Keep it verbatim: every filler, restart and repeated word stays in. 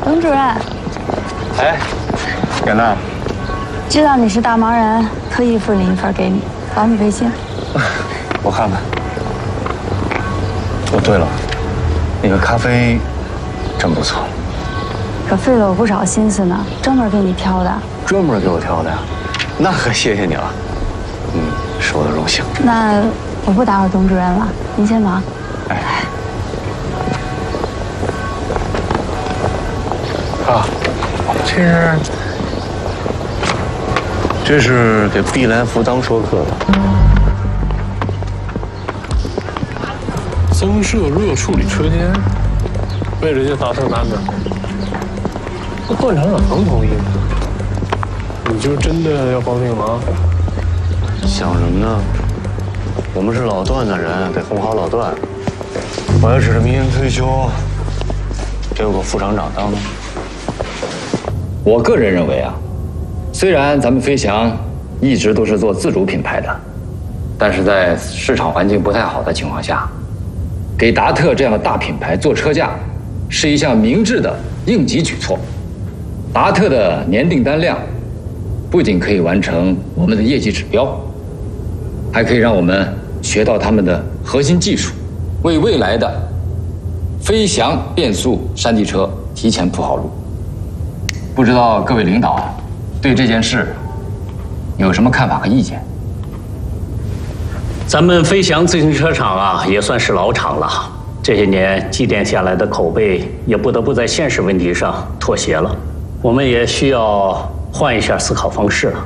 董主任， 哎，远娜， 知道你是大忙人，特意复印一份给你，保你微信。 我看看。哦，对了，那个咖啡真不错， 可费了我不少心思呢，专门给你挑的。 专门给我挑的呀？那可谢谢你了。嗯，是我的荣幸。 那我不打扰董主任了，您先忙。 哎。啊，这是这是给碧蓝福当说客的。 增设热处理车间，为人家达成单子，那段厂长能同意吗？你就真的要帮这个忙？ 想什么呢？我们是老段的人，得哄好老段。我要指着明年退休，得有个副厂长当。 我个人认为啊，虽然咱们飞翔一直都是做自主品牌的，但是在市场环境不太好的情况下，给达特这样的大品牌做车架，是一项明智的应急举措。达特的年订单量不仅可以完成我们的业绩指标，还可以让我们学到他们的核心技术，为未来的飞翔变速山地车提前铺好路。不知道各位领导对这件事有什么看法和意见？ 咱们飞翔自行车厂啊，也算是老厂了，这些年积淀下来的口碑，也不得不在现实问题上妥协了。我们也需要换一下思考方式了。